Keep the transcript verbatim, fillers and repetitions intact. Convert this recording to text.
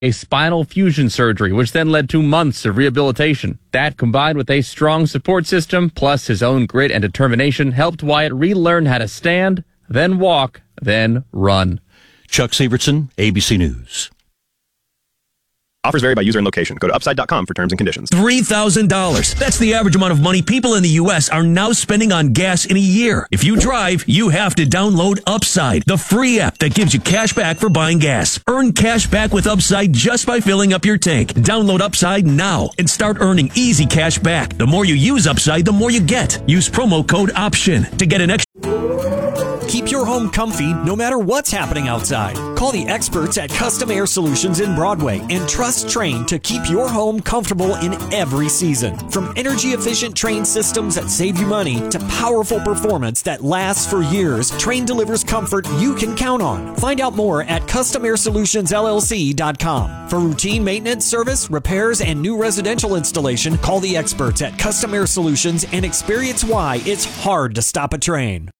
a spinal fusion surgery, which then led to months of rehabilitation. That, combined with a strong support system, plus his own grit and determination, helped Wyatt relearn how to stand, then walk, then run. Chuck Severson, A B C News. Offers vary by user and location. Go to upside dot com for terms and conditions. three thousand dollars. That's the average amount of money people in the U S are now spending on gas in a year. If you drive, you have to download Upside, the free app that gives you cash back for buying gas. Earn cash back with Upside just by filling up your tank. Download Upside now and start earning easy cash back. The more you use Upside, the more you get. Use promo code OPTION to get an extra... Keep your home comfy no matter what's happening outside. Call the experts at Custom Air Solutions in Broadway and trust Trane to keep your home comfortable in every season. From energy-efficient Trane systems that save you money to powerful performance that lasts for years, Trane delivers comfort you can count on. Find out more at custom air solutions l l c dot com. For routine maintenance, service, repairs, and new residential installation, call the experts at Custom Air Solutions and experience why it's hard to stop a Trane.